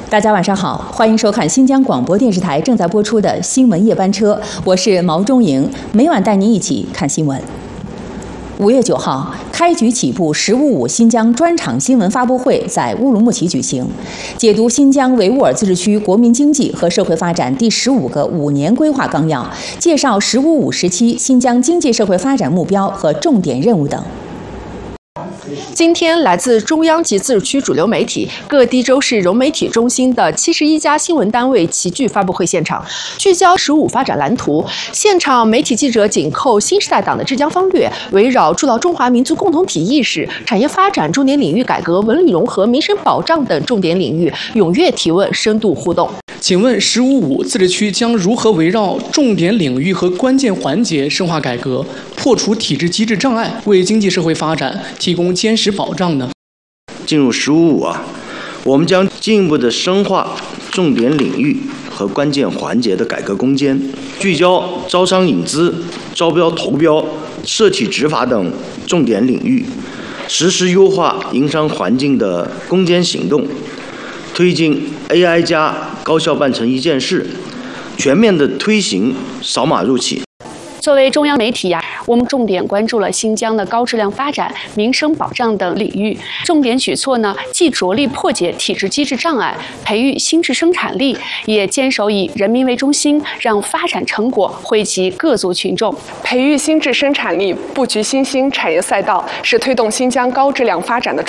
大家晚上好，欢迎收看新疆广播电视台正在播出的新闻夜班车，我是毛中莹，每晚带您一起看新闻。5月9号，开局起步“15.5”新疆专场新闻发布会在乌鲁木齐举行，解读新疆维吾尔自治区国民经济和社会发展第15个5年规划纲要，介绍“15.5”时期新疆经济社会发展目标和重点任务等。 今天，来自中央及自治区主流媒体、各地州市融媒体中心的71家新闻单位齐聚发布会现场，聚焦“15发展蓝图。现场媒体记者紧扣新时代党的治疆方略，围绕筑牢中华民族共同体意识、产业发展重点领域改革、文旅融合、民生保障等重点领域，踊跃提问，深度互动。 请问“15.5”自治区将如何围绕重点领域和关键环节深化改革，破除体制机制障碍，为经济社会发展提供坚实保障呢？ 进入“15.5”我们将进一步的深化重点领域和关键环节的改革攻坚，聚焦招商引资、招标投标、涉企执法等重点领域，实施优化营商环境的攻坚行动，推进 AI 加高效办成一件事，全面的推行扫码入企。 作为中央媒体我们重点关注了新疆的高质量发展、民生保障等领域，重点举措呢，既着力破解体制机制障碍，培育新质生产力，也坚守以人民为中心，让发展成果惠及各族群众。 培育新质生产力，布局新兴产业赛道，是推动新疆高质量发展的